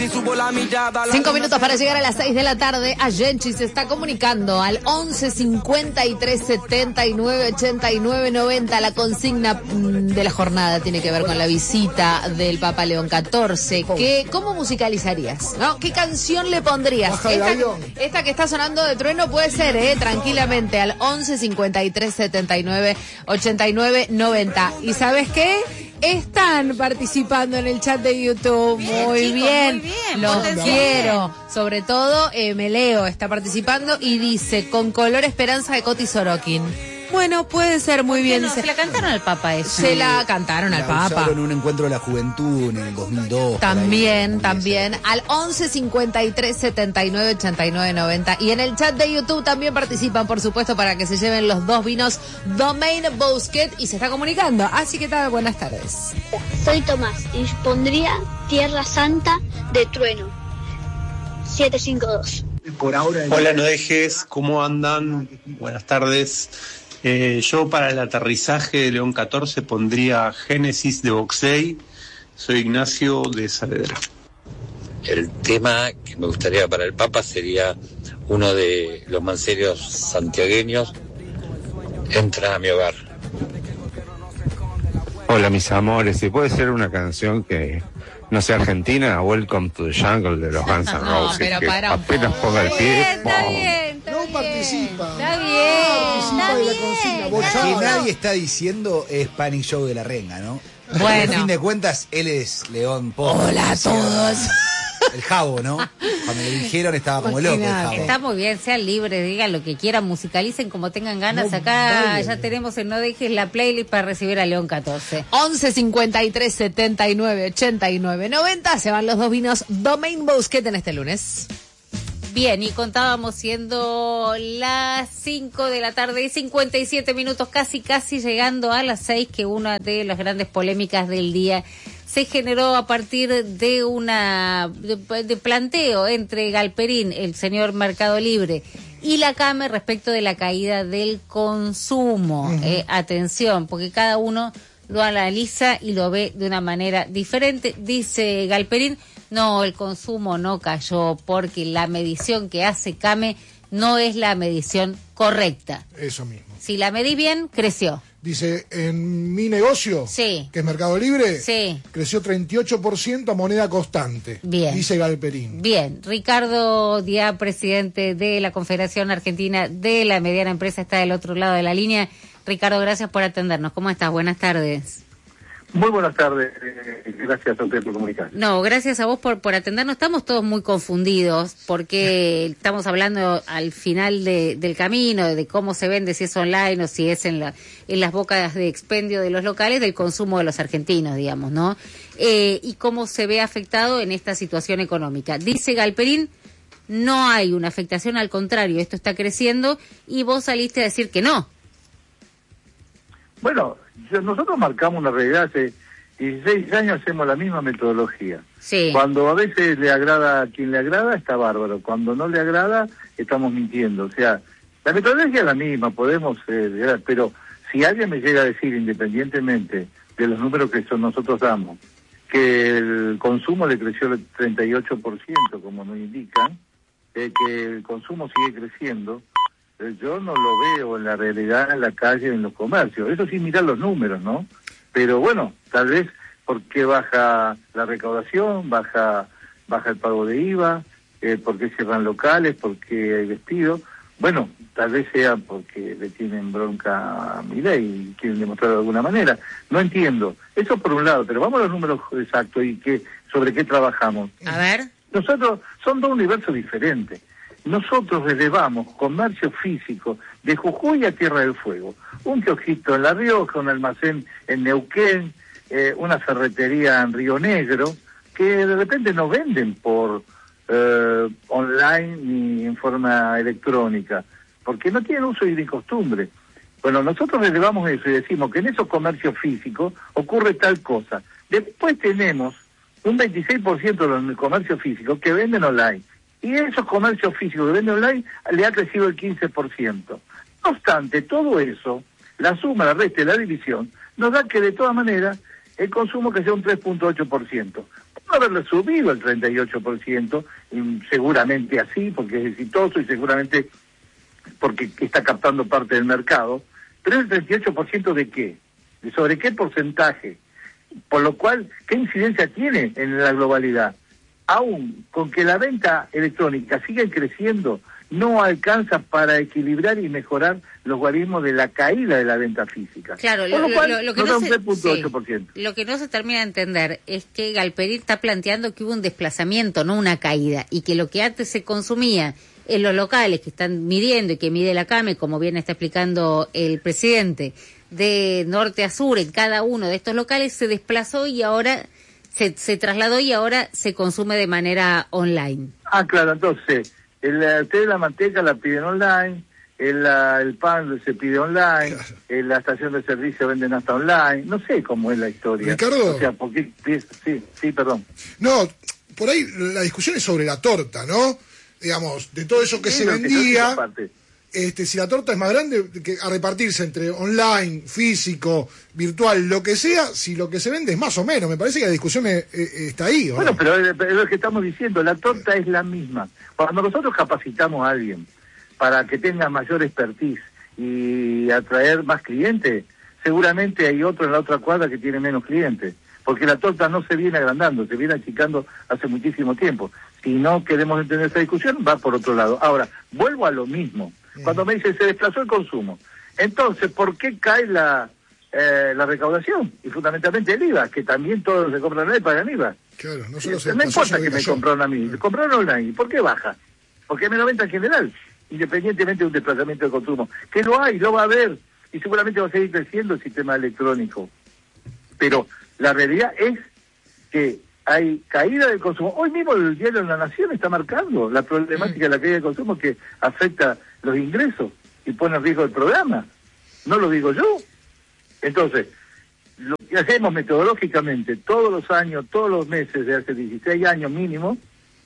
si subo la millada. 5 minutos para llegar a las 6 de la tarde. Ayenchi se está comunicando al 11 53 79 89 90. La consigna de la jornada tiene que ver con la visita del Papa León XIV. ¿Cómo musicalizarías? ¿No? ¿Qué canción le pondrías? Esta que está sonando de trueno puede ser, tranquilamente, al 11 53 79 89 90. ¿Y sabes qué? Están participando en el chat de YouTube. Muy bien. Los quiero. Sobre todo, Meleo está participando y dice, con color esperanza de Coti Sorokin. Bueno, puede ser muy bien. Se la cantaron al Papa eso. Se la cantaron al Papa. En un encuentro de la juventud en el 2002. También. Al 11 53 79 89 90. Y en el chat de YouTube también participan, por supuesto, para que se lleven los 2 vinos Domaine Bousquet y se está comunicando. Así que tal, buenas tardes. Soy Tomás y pondría Tierra Santa de Trueno. 752. Por ahora. Hola, no dejes, ¿cómo andan? Buenas tardes. Yo para el aterrizaje de León XIV pondría Génesis de Boxey. Soy Ignacio de Saavedra. El tema que me gustaría para el Papa sería uno de los mancerios santiagueños, Entra a mi hogar. Hola mis amores, si puede ser una canción que no sea argentina, Welcome to the Jungle de los Guns N' Roses, pero que para apenas ponga el pie. No participa. Está bien. Que nadie está diciendo es Panic Show de la Renga, ¿no? Bueno. A fin de cuentas, él es León Pozo. Hola a todos. El Jabo, ¿no? Cuando le dijeron estaba como loco el Jabo. Está muy bien, sean libres, digan lo que quieran, musicalicen como tengan ganas. Acá ya tenemos en No Dejes la playlist para recibir a León XIV. 11 53 79 89 90. Se van los 2 vinos Domaine Bousquet en este lunes. Bien, y contábamos siendo las 5 de la tarde y 57 minutos, casi llegando a las 6, que una de las grandes polémicas del día se generó a partir de de planteo entre Galperín, el señor Mercado Libre, y la CAME respecto de la caída del consumo. Atención, porque cada uno lo analiza y lo ve de una manera diferente. Dice Galperín, no, el consumo no cayó porque la medición que hace CAME no es la medición correcta. Eso mismo. Si la medí bien, creció. Dice, en mi negocio, sí, que es Mercado Libre, sí, creció 38% a moneda constante. Bien. Dice Galperín. Bien. Ricardo Díaz, presidente de la Confederación Argentina de la Mediana Empresa, está del otro lado de la línea. Ricardo, gracias por atendernos. ¿Cómo estás? Buenas tardes. Muy buenas tardes, gracias a usted por comunicar. No, gracias a vos por atendernos. Estamos todos muy confundidos porque estamos hablando al final del camino, de cómo se vende, si es online o si es en las bocas de expendio de los locales, del consumo de los argentinos, digamos, ¿no? Y cómo se ve afectado en esta situación económica. Dice Galperín, no hay una afectación, al contrario, esto está creciendo, y vos saliste a decir que no. Bueno, nosotros marcamos una realidad, hace 16 años hacemos la misma metodología. Sí. Cuando a veces le agrada a quien le agrada, está bárbaro. Cuando no le agrada, estamos mintiendo. O sea, la metodología es la misma, podemos, pero si alguien me llega a decir, independientemente de los números que nosotros damos, que el consumo le creció el 38%, como nos indican, que el consumo sigue creciendo, yo no lo veo en la realidad, en la calle, en los comercios. Eso sí, mirar los números, ¿no? Pero bueno, tal vez porque baja la recaudación, baja el pago de IVA, porque cierran locales, porque hay despido. Bueno, tal vez sea porque le tienen bronca a Milei y quieren demostrarlo de alguna manera. No entiendo. Eso por un lado, pero vamos a los números exactos y sobre qué trabajamos. A ver. Nosotros, son 2 universos diferentes. Nosotros relevamos comercio físico de Jujuy a Tierra del Fuego. Un kiosquito en La Rioja, un almacén en Neuquén, una ferretería en Río Negro, que de repente no venden por online ni en forma electrónica, porque no tienen uso y ni costumbre. Bueno, nosotros relevamos eso y decimos que en esos comercios físicos ocurre tal cosa. Después tenemos un 26% de los comercios físicos que venden online. Y esos comercios físicos que venden online le ha crecido el 15%. No obstante, todo eso, la suma, la resta y la división, nos da que de todas maneras el consumo creció un 3.8%. haberle subido el 38%, seguramente así, porque es exitoso y seguramente porque está captando parte del mercado. Pero el 38% ¿de qué? ¿De sobre qué porcentaje? Por lo cual, ¿qué incidencia tiene en la globalidad? Aún con que la venta electrónica siga creciendo, no alcanza para equilibrar y mejorar los logaritmos de la caída de la venta física. Claro, lo que no se termina de entender es que Galperín está planteando que hubo un desplazamiento, no una caída, y que lo que antes se consumía en los locales que están midiendo y que mide la CAME, como bien está explicando el presidente, de norte a sur en cada uno de estos locales, se desplazó y ahora se trasladó y ahora se consume de manera online. Ah, claro, entonces, ustedes la manteca la piden online, el pan se pide online, la estación de servicio venden hasta online, no sé cómo es la historia. Ricardo. O sea, porque, sí, perdón. No, por ahí la discusión es sobre la torta, ¿no? Digamos, de todo eso que se vendía, si la torta es más grande, que a repartirse entre online, físico, virtual, lo que sea, si lo que se vende es más o menos, me parece que la discusión está ahí, ¿o bueno, no? pero es lo que estamos diciendo, la torta es la misma. Cuando nosotros capacitamos a alguien para que tenga mayor expertise y atraer más clientes, seguramente hay otro en la otra cuadra que tiene menos clientes, porque la torta no se viene agrandando, se viene achicando hace muchísimo tiempo. Si no queremos entender esta discusión, va por otro lado. Ahora, vuelvo a lo mismo. Cuando me dicen se desplazó el consumo, entonces, ¿por qué cae la recaudación? Y fundamentalmente el IVA, que también todos los que compran online pagan IVA. Claro, no solo no importa que me compraron a mí, compraron online. ¿Por qué baja? Porque hay menos venta en general, independientemente de un desplazamiento de consumo. Que lo hay, lo va a haber, y seguramente va a seguir creciendo el sistema electrónico. Pero la realidad es que hay caída del consumo. Hoy mismo el diario de la Nación está marcando la problemática de la caída del consumo que afecta los ingresos y pone en riesgo el programa. No lo digo yo. Entonces, lo que hacemos metodológicamente todos los años, todos los meses, de hace 16 años mínimo,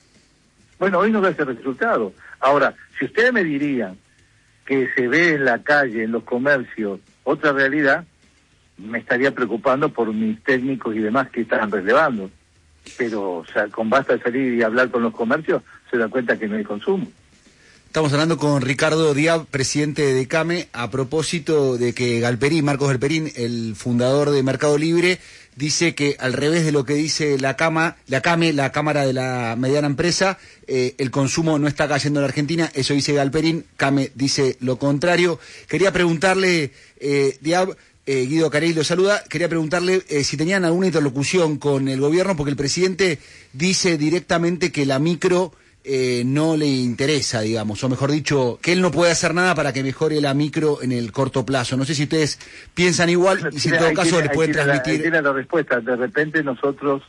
bueno, hoy no da ese resultado. Ahora, si ustedes me dirían que se ve en la calle, en los comercios, otra realidad, me estaría preocupando por mis técnicos y demás que están relevando. Pero, o sea, con basta salir y hablar con los comercios, se da cuenta que no hay consumo. Estamos hablando con Ricardo Diab, presidente de CAME, a propósito de que Marcos Galperín, el fundador de Mercado Libre, dice que al revés de lo que dice la CAME, la Cámara de la Mediana Empresa, el consumo no está cayendo en la Argentina, eso dice Galperín, CAME dice lo contrario. Quería preguntarle, Diab, Guido Carey lo saluda, quería preguntarle si tenían alguna interlocución con el gobierno, porque el presidente dice directamente que la micro no le interesa, digamos, o mejor dicho, que él no puede hacer nada para que mejore la micro en el corto plazo. No sé si ustedes piensan igual y si en todo caso les pueden transmitir. Tiene la respuesta. De repente nosotros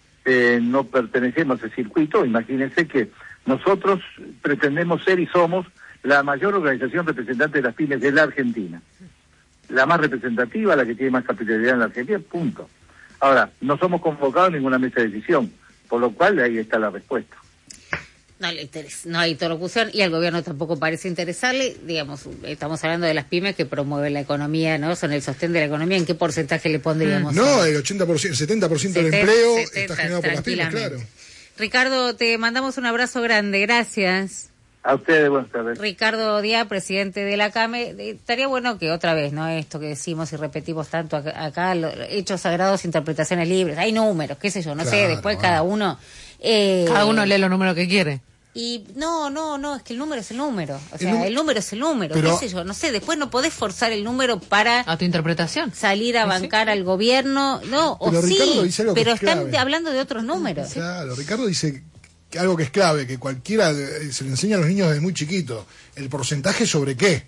no pertenecemos a ese circuito. Imagínense que nosotros pretendemos ser y somos la mayor organización representante de las pymes de la Argentina. La más representativa, la que tiene más capitalidad en la Argentina, punto. Ahora, no somos convocados en ninguna mesa de decisión, por lo cual ahí está la respuesta. No le interesa, no hay interlocución y al gobierno tampoco parece interesarle. Digamos, estamos hablando de las pymes que promueven la economía, ¿no? Son el sostén de la economía. ¿En qué porcentaje le pondríamos? No, el 80%, 70% del empleo está generado por las pymes, claro. Ricardo, te mandamos un abrazo grande, gracias. A ustedes, buenas tardes. Ricardo Díaz, presidente de la CAME. Estaría bueno que otra vez, ¿no? Esto que decimos y repetimos tanto acá, hechos sagrados, interpretaciones libres. Hay números, qué sé yo, no sé, después cada uno... cada uno lee los números que quiere. Y no, es que el número es el número. O sea, el número es el número, pero, qué sé yo, no sé, después no podés forzar el número para... A tu interpretación. Salir a bancar al gobierno, no, pero o sí, pero están hablando de otros números. Claro, Ricardo dice que algo que es clave, que cualquiera se le enseña a los niños desde muy chiquito. ¿El porcentaje sobre qué?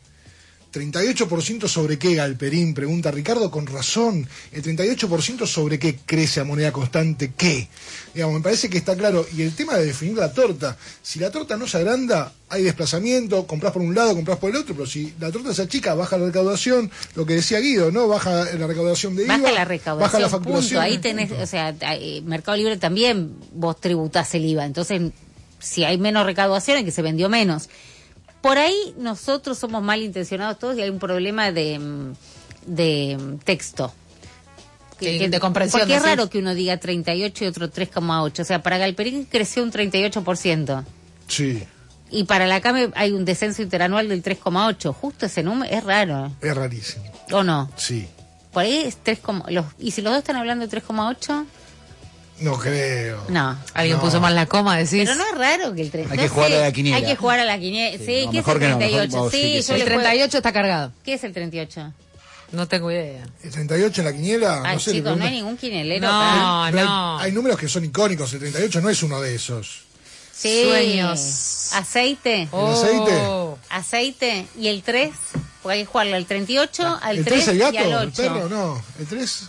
38% sobre qué, Galperín, pregunta Ricardo con razón. El 38% sobre qué crece a moneda constante, qué. Digamos, me parece que está claro. Y el tema de definir la torta, si la torta no se agranda, hay desplazamiento, comprás por un lado, comprás por el otro, pero si la torta se achica, baja la recaudación, lo que decía Guido, ¿no? Baja la recaudación de IVA, baja la recaudación, baja la facturación. Punto. Ahí tenés, o sea, Mercado Libre también vos tributás el IVA, entonces si hay menos recaudación es que se vendió menos. Por ahí nosotros somos malintencionados todos y hay un problema de texto. de comprensión. Porque es decís. raro que uno diga 38 y otro 3,8. O sea, para Galperín creció un 38%. Sí. Y para la CAME hay un descenso interanual del 3,8. Justo ese número es raro. Es rarísimo. ¿O no? Sí. Por ahí es 3, ¿y si los dos están hablando de 3,8? No creo. No. Alguien puso mal la coma, decís. Pero no es raro que el 3. Hay que jugar a la quiniela. Hay que jugar a la quiniela. Sí, no, ¿qué es mejor el que no, 38? mejor vos sí que Sí, sí. yo El le juego. 38 está cargado. ¿Qué es el 38? No tengo idea. ¿El 38 en la quiniela? Ay, No sé. le chicos, no hay pregunto. ningún quinelero. No, acá. Pero no. hay números que son icónicos. El 38 no es uno de esos. Sí. Sueños. Aceite. ¿El aceite? Aceite. ¿Y el 3? Porque hay que jugarle al 38, al ¿El 3 3 el gato? y al ¿El 8. perro? No. ¿El 3?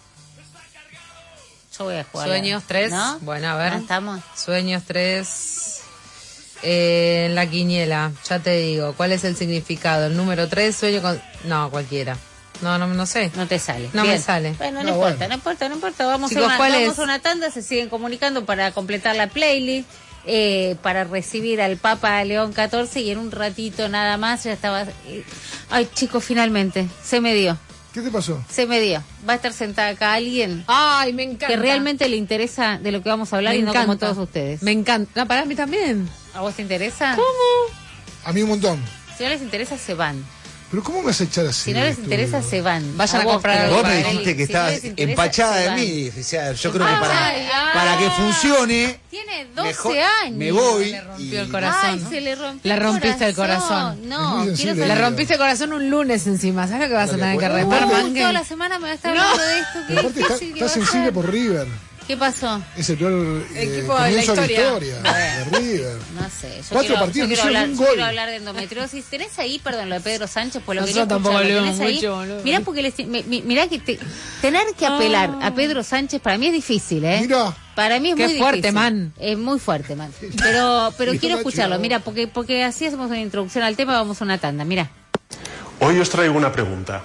Yo voy a jugar. Sueños 3. ¿No? Bueno, a ver. ¿Ya estamos? Sueños 3. En la quiniela, ya te digo, ¿cuál es el significado? El número 3, sueño con... No, cualquiera. No sé. No te sale. No Bien. me sale. Bueno, no, No, importa, bueno. no importa. Vamos, Chicos, a, ¿cuál vamos es? a una tanda, se siguen comunicando para completar la playlist, para recibir al Papa León XIV y en un ratito nada más ya estaba... Ay, chicos, finalmente, se me dio. ¿Qué te pasó? Se me dio. Va a estar sentada acá alguien Ay, me encanta. que realmente le interesa de lo que vamos a hablar Me y no como encanta. todos ustedes. Me encanta. No, para mí también. ¿A vos te interesa? A mí un montón. Si no les interesa, se van. ¿Pero cómo me vas a echar así? Si no les del interesa, estudio? se van. Vayan a vos, comprar que algo Vos les me para interesa, dijiste que si no estabas les interesa, empachada se de van. mí. O sea, yo creo que Ay, para que funcione, Tiene 12 mejor años. me voy. Le rompió y- el corazón. Ay, se le rompió Le el rompiste el corazón. Es No, muy quiero sensible. saber. Le rompiste el corazón un lunes encima. ¿Sabes lo que vas a Dale, tener que bueno. remar, Uy, Mangue? toda la semana me va a estar hablando de esto. Pero aparte está sensible por River. ¿Qué pasó? Es el peor Equipo de la comienzo de la historia. historia de River. No sé. Yo 4 quiero, partidos, yo no quiero hizo hablar, ningún yo quiero gol. hablar de endometriosis. ¿Tenés ahí, perdón, lo de Pedro Sánchez? Por lo que Nosotros tampoco leemos mucho, boludo. Mirá, porque mirá que tener que apelar a Pedro Sánchez para mí es difícil, ¿eh? Mira, Para mí es Qué muy fuerte, difícil. man. Es muy fuerte, man. Pero Mira, quiero escucharlo. Nacho. Mira, porque así hacemos una introducción al tema, vamos a una tanda. Mira. Hoy os traigo una pregunta.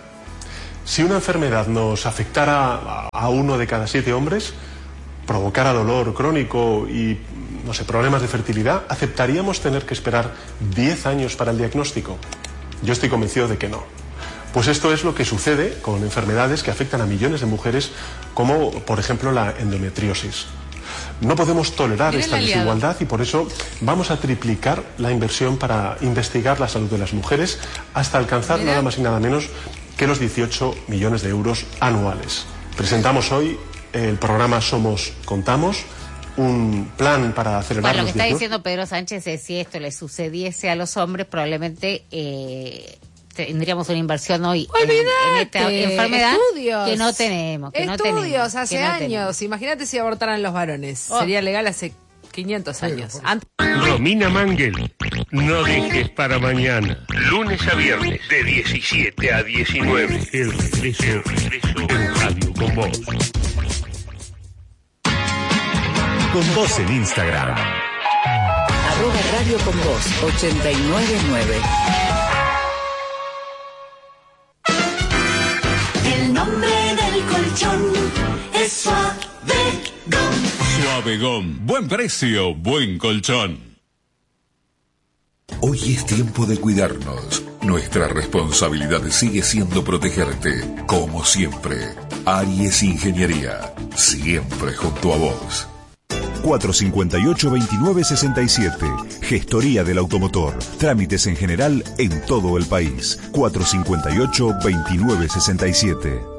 Si una enfermedad nos afectara a 1 de cada 7 hombres, provocara dolor crónico y, no sé, problemas de fertilidad, ¿aceptaríamos tener que esperar 10 años para el diagnóstico? Yo estoy convencido de que no. Pues esto es lo que sucede con enfermedades que afectan a millones de mujeres, como, por ejemplo, la endometriosis. No podemos tolerar Miren esta la liada. desigualdad y por eso vamos a triplicar la inversión para investigar la salud de las mujeres hasta alcanzar Mira. nada más y nada menos que los 18 millones de euros anuales. Presentamos hoy el programa Somos Contamos, un plan para acelerar Bueno, lo que los está diagnósticos. diciendo Pedro Sánchez es si esto le sucediese a los hombres, probablemente tendríamos una inversión hoy en esta Olvídate. enfermedad Estudios. que no tenemos. Que no Estudios tenemos, hace que no años. tenemos. Imagínate si abortaran los varones. Oh. Sería legal hace 500 años. Antes- Romina Mangel, no dejes para mañana. Lunes a viernes, de 17 a 19. El regreso en Radio con Vos. Con Vos en Instagram. @Radio con Vos 899. El nombre del colchón es Suavegón. Suavegón. Buen precio, buen colchón. Hoy es tiempo de cuidarnos. Nuestra responsabilidad sigue siendo protegerte. Como siempre, Aries Ingeniería. Siempre junto a vos. 458-2967. Gestoría del automotor. Trámites en general en todo el país. 458-2967.